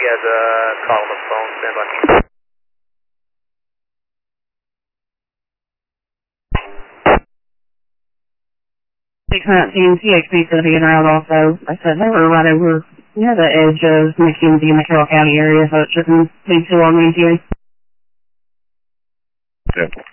has a call on the phone. Stand by. CHP could be in route also. I said they were right over near the edge of McKenzie and the Carroll County area, so it shouldn't be too long easier. Yeah.